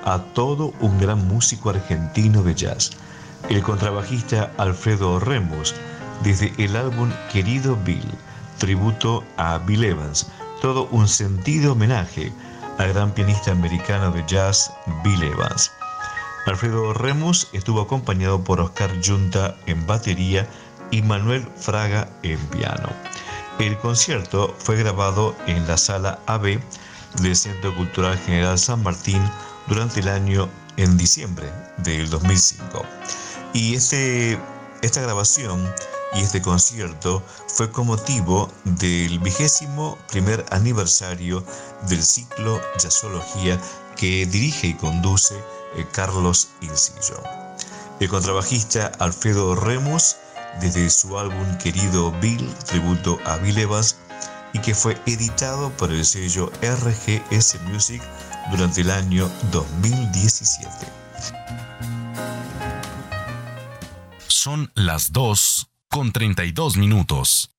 a todo un gran músico argentino de jazz, el contrabajista Alfredo Remus, desde el álbum Querido Bill, tributo a Bill Evans, todo un sentido homenaje al gran pianista americano de jazz Bill Evans. Alfredo Remus estuvo acompañado por Oscar Yunta en batería y Manuel Fraga en piano. El concierto fue grabado en la Sala AB del Centro Cultural General San Martín durante el año en diciembre del 2005. Y esta grabación y este concierto fue con motivo del 21º aniversario del ciclo Jazzología que dirige y conduce Carlos Incillo. El contrabajista Alfredo Remus, desde su álbum Querido Bill, tributo a Bill Evans, y que fue editado por el sello RGS Music durante el año 2017. Son las 2:32.